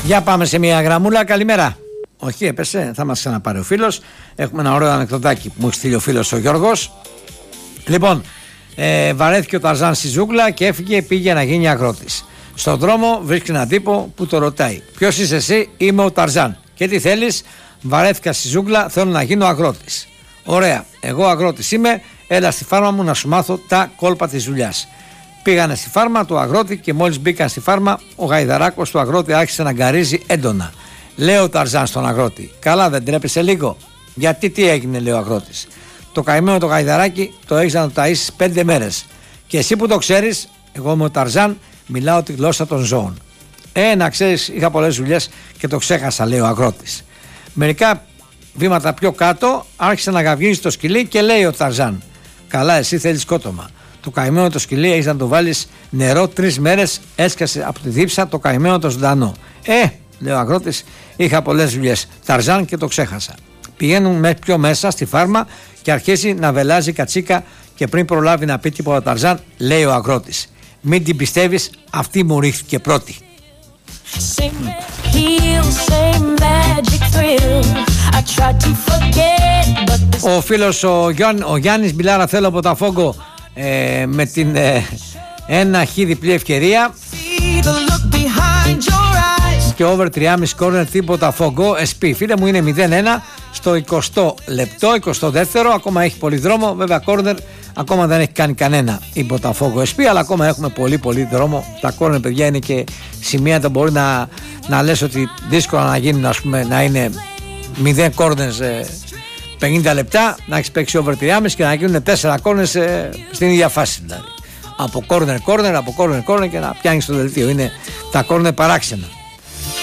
Για πάμε σε μια γραμμούλα. Καλημέρα. Όχι, έπεσε, θα μας ξαναπάρει ο φίλος. Έχουμε ένα ωραίο ανεκδοτάκι που μου έχει στείλει ο φίλος ο Γιώργος. Λοιπόν, βαρέθηκε ο Ταρζάν στη ζούγκλα και έφυγε, πήγε να γίνει αγρότης. Στον δρόμο βρίσκει έναν τύπο που το ρωτάει: ποιος είσαι εσύ? Είμαι ο Ταρζάν. Και τι θέλεις? Βαρέθηκα στη ζούγκλα, θέλω να γίνω αγρότης. Ωραία, εγώ αγρότης είμαι, έλα στη φάρμα μου να σου μάθω τα κόλπα της δουλειάς. Πήγανε στη φάρμα του αγρότη και μόλις μπήκαν στη φάρμα, ο γαϊδαράκος του αγρότη άρχισε να γκαρίζει έντονα. Λέει ο Ταρζάν στον αγρότη: καλά, δεν τρέπεσαι λίγο? Γιατί τι έγινε, λέει ο αγρότης. Το καημένο το γαϊδαράκι το έχεις να το ταΐσεις 5 μέρες. Και εσύ που το ξέρεις, εγώ είμαι ο Ταρζάν, μιλάω τη γλώσσα των ζώων. Να ξέρεις, είχα πολλές δουλειές και το ξέχασα, λέει ο αγρότης. Μερικά βήματα πιο κάτω άρχισε να γαυγίζει το σκυλί και λέει ο Ταρζάν: καλά, εσύ θέλεις σκότωμα. Το καημένο το σκυλί έχεις να το βάλεις νερό 3 μέρες, έσκασε από τη δίψα το καημένο το ζωντανό. Λέει ο αγρότης, είχα πολλές δουλειές, Ταρζάν, και το ξέχασα. Πηγαίνουν πιο μέσα στη φάρμα και αρχίζει να βελάζει κατσίκα και πριν προλάβει να πει τίποτα ο Ταρζάν, λέει ο αγρότης: μην την πιστεύεις, αυτή μου ρίχθηκε πρώτη. Ο φίλος ο Γιάννης Μπιλάρα, θέλω από τα Φόγκο με την ένα χ διπλή ευκαιρία και over 3,5 κόρνερ τίποτα Φόγκο SP. Φίλε μου, είναι 0-1 στο 20 λεπτό, 22ο, ακόμα έχει πολύ δρόμο. Βέβαια κόρνερ ακόμα δεν έχει κάνει κανένα η Botafogo SP, αλλά ακόμα έχουμε πολύ δρόμο. Τα κόρνερ, παιδιά, είναι και σημεία που μπορεί να λες ότι δύσκολα να γίνουν, ας πούμε, να είναι 0 κόρνερ 50 λεπτά, να έχεις παίξει over 3,5 και να γίνουν 4 κόρνερ στην ίδια φάση, δηλαδή. Από κόρνερ, από κόρνερ και να πιάνεις το δελτίο. Είναι τα κόρνερ παράξενα.